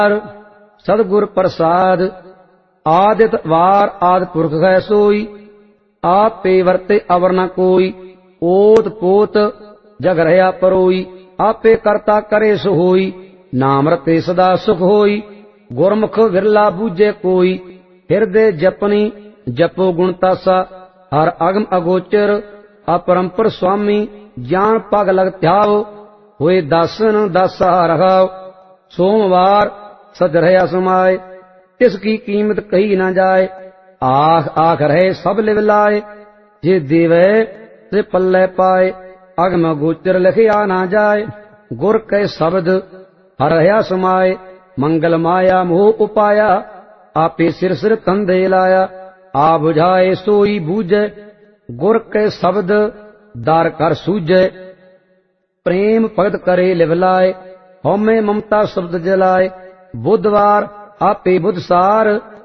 सतगुर प्रसाद। आदित वार आदि पुरख है सोई, आप पे वर्ते अवर न कोई। ओत पोत जग रहया परोई, आपे करता करे सो होई। नाम रते सदा सुख होई, गुरमुख विरला बूझे कोई। हृदय जपनी जपो गुण तासा, हर अगम अगोचर अपरंपर स्वामी। ज्ञान पग लग त्याव, होए दासन दासा रखाव। सोमवार सज रहया समाए, तिसकी कीमत कही न जाए। आख आख रहे सब लिव लाए, जे देवे ते पल्ले पाए। अगम गोचर लिखिया न जाए, गुर कै शब्द हर रहया समाए। मंगल माया मोह उपाया, आपे सिर सिर तंदे लाया। आ बुझाए सोई बूझे, गुर कै शब्द दार कर सूझे। प्रेम भगत करे लिव लाए, हौमे ममता शब्द जलाए। बुधवार आपे बुध सार,